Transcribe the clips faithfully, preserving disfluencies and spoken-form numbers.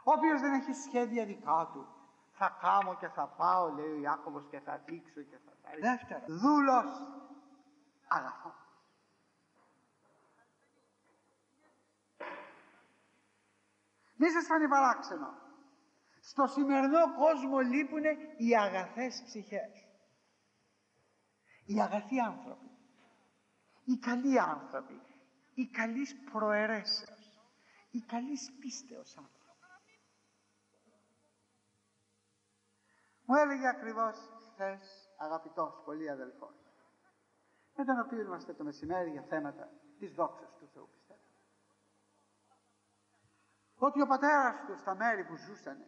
ο οποίος δεν έχει σχέδια δικά του. Θα κάμω και θα πάω, λέει ο Ιάκωβος, και θα δείξω και θα τα ρίξω. Δεύτερο, δούλος αγαθός. Μη σας φανεί παράξενο. Στο σημερινό κόσμο λείπουν οι αγαθές ψυχές. Οι αγαθοί άνθρωποι. Οι καλοί άνθρωποι. Οι καλής προαιρέσεως. Οι καλής πίστεως άνθρωποι. Μου έλεγε ακριβώς χθες αγαπητός πολύ αδελφός, με τον οποίο είμαστε το μεσημέρι για θέματα της δόξας του Θεού, πιστεύω, ότι ο πατέρας του στα μέρη που ζούσανε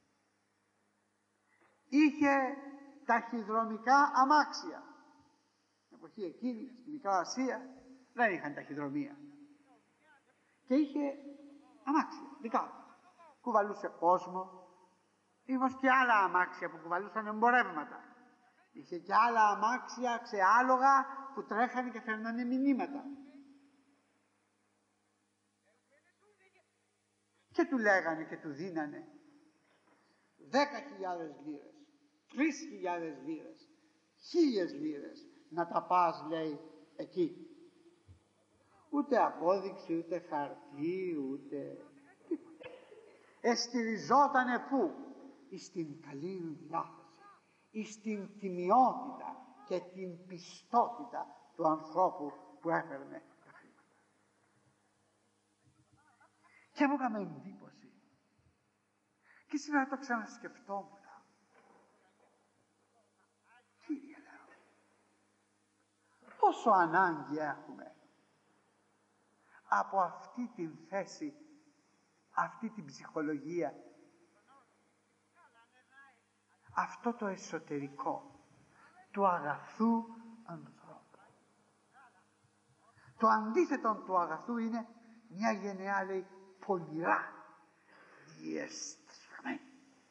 είχε ταχυδρομικά αμάξια. Την εποχή εκείνη στη Μικρά Ασία δεν είχαν ταχυδρομεία και είχε αμάξια δικά του. Κουβαλούσε κόσμο. Είχε και άλλα αμάξια που κουβαλούσαν εμπορεύματα. Είχε και άλλα αμάξια ξεάλογα που τρέχανε και φέρνανε μηνύματα. Και του λέγανε και του δίνανε δέκα χιλιάδες λίρες, τρεις χιλιάδες λίρες, χίλιες λίρες να τα πας, λέει, εκεί. Ούτε απόδειξη, ούτε χαρτί, ούτε τίποτα. Εστηριζότανε πού? Εις την καλή διάθεση, εις την τιμιότητα και την πιστότητα του ανθρώπου που έφερνε τα χρήματα. Και μου έκαμε εντύπωση. Και σήμερα το ξανασκεφτόμουν. Κύριε, λέω, πόσο ανάγκη έχουμε από αυτή την θέση, αυτή την ψυχολογία, αυτό το εσωτερικό του αγαθού ανθρώπου. Το αντίθετο του αγαθού είναι μια γενεά, λέει, πονηρά διεστραμμένη.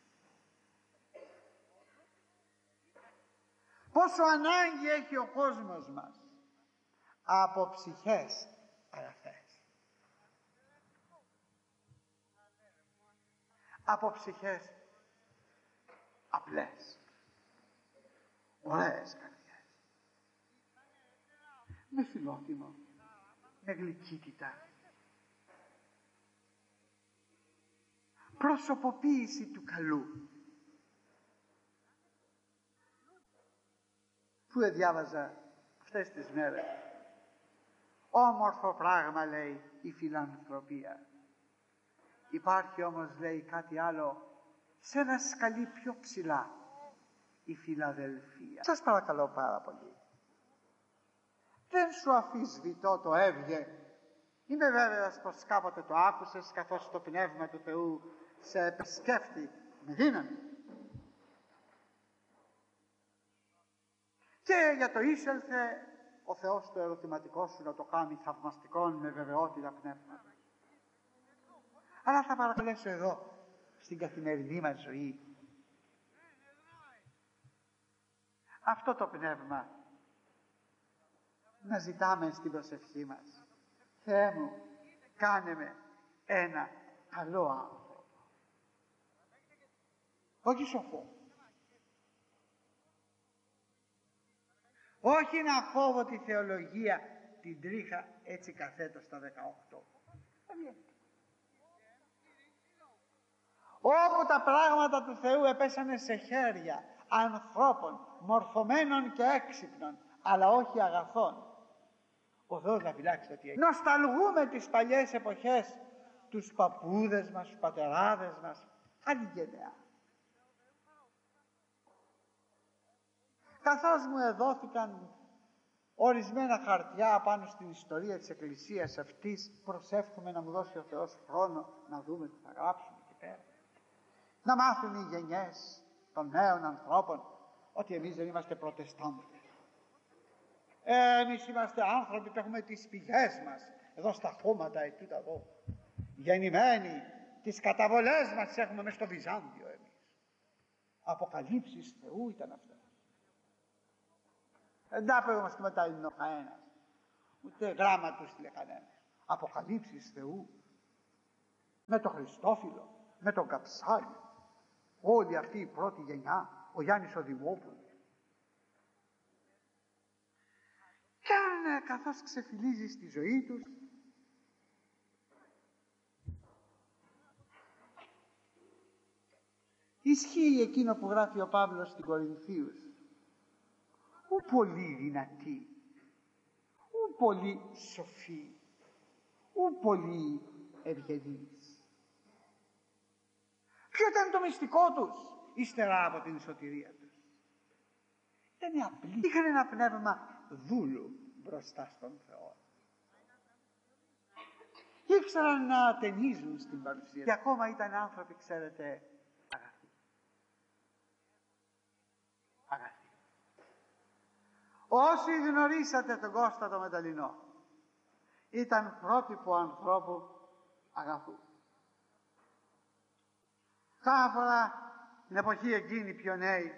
Πόσο ανάγκη έχει ο κόσμος μας από ψυχές αγαθές, από ψυχές απλές, ωραίες καρδιές, με φιλότιμο, με γλυκύτητα, προσωποποίηση του καλού. Που διάβαζα αυτές τις μέρες, όμορφο πράγμα, λέει, η φιλανθρωπία. Υπάρχει όμως, λέει, κάτι άλλο σε ένα σκαλί πιο ψηλά, η φιλαδελφία. Σας παρακαλώ πάρα πολύ, δεν σου αφισβητώ το έβγε. Είμαι βέβαιος πως κάποτε το άκουσες, καθώς το Πνεύμα του Θεού σε επισκέφτει με δύναμη. Και για το εισέλθε ο Θεός το ερωτηματικό σου να το κάνει θαυμαστικών με βεβαιότητα πνεύμα. Αλλά θα παρακαλέσω εδώ, στην καθημερινή μας ζωή, αυτό το πνεύμα να ζητάμε στην προσευχή μας. Θεέ μου, κάνε με ένα καλό άνθρωπο, όχι σοφό, όχι να κόβω τη θεολογία την τρίχα έτσι καθέτω στα δεκαοκτώ. Όπου τα πράγματα του Θεού επέσανε σε χέρια ανθρώπων μορφωμένων και έξυπνων, αλλά όχι αγαθών, ο Θεός να φυλάξει το τι έχει. Νοσταλγούμε τις παλιές εποχές, τους παππούδες μας, τους πατεράδες μας, άλλη γενεά. Καθώς μου εδόθηκαν ορισμένα χαρτιά πάνω στην ιστορία της Εκκλησίας αυτής, προσεύχομαι να μου δώσει ο Θεός χρόνο να δούμε τι θα γράψουμε εκεί πέρα. Να μάθουν οι γενιές των νέων ανθρώπων ότι εμείς δεν είμαστε προτεστάντες. Ε, εμείς είμαστε άνθρωποι που έχουμε τις πηγές μας εδώ στα χώματα ετούτα εδώ. Γεννημένοι, τις καταβολές μας τις έχουμε μες στο Βυζάντιο εμείς. Αποκαλύψεις Θεού ήταν αυτά. Δεν τα είπε όμως και μετά είναι ο κανένας. Ούτε γράμμα του στείλε κανένας. Αποκαλύψεις Θεού. Με το Χριστόφυλλο. με τον Καψάλη, όλη αυτή η πρώτη γενιά, ο Γιάννης ο Δημόπουλος. Και αν καθώς ξεφυλίζει στη ζωή τους, ισχύει εκείνο που γράφει ο Παύλος στην Κορινθίους, ου πολύ δυνατοί, ου πολύ σοφοί, ου πολύ ευγενείς. Ποιο ήταν το μυστικό τους ύστερα από την σωτηρία τους? Ήταν απλοί, είχαν ένα πνεύμα δούλου μπροστά στον Θεό. Ήξεραν να ατενίζουν στην παρουσία και ακόμα ήταν άνθρωποι, ξέρετε, αγαθοί. Αγαθοί. Όσοι γνωρίσατε τον Κώστα το Μεταλλινό, ήταν πρότυπο ανθρώπου αγαθού. Κάθε φορά την εποχή εκείνη πιο νέοι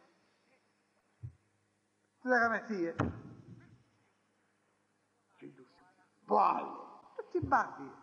του λέγαμε θείε. Πάλι, τι μπάθει.